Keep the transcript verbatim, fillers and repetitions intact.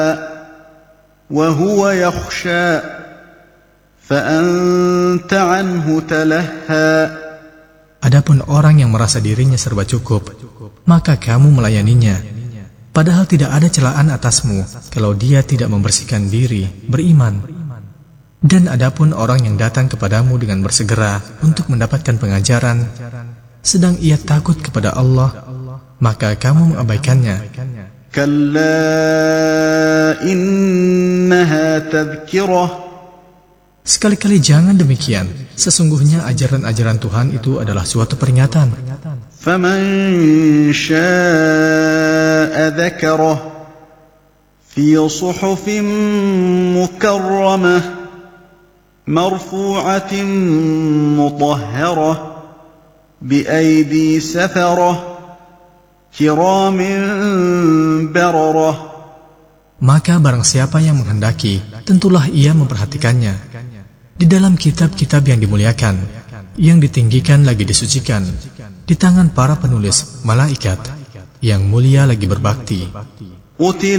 وهو يخشى فأنت عنه تلهى. Adapun orang yang merasa dirinya serba cukup, maka kamu melayaninya, padahal tidak ada celaan atasmu kalau dia tidak membersihkan diri, beriman. Dan adapun orang yang datang kepadamu dengan bersegera untuk mendapatkan pengajaran, sedang ia takut kepada Allah, maka kamu mengabaikannya. Kalla innaha tadhkirah. Sekali-kali jangan demikian. Sesungguhnya ajaran-ajaran Tuhan itu adalah suatu peringatan. Faman syaa'a dzakarah fi suhufin mukarramah marfu'atin mutahharah bi aidi safarah kiramin bararah. Maka barang siapa yang menghendaki, tentulah ia memperhatikannya di dalam kitab-kitab yang dimuliakan, yang ditinggikan lagi disucikan, di tangan para penulis malaikat yang mulia lagi berbakti.